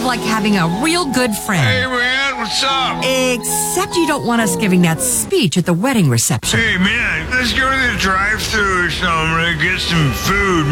of like having a real good Hey, friend. man, what's up? Except you don't want us giving that speech at the wedding reception. Hey, man, let's go to the drive-thru or something and get some food,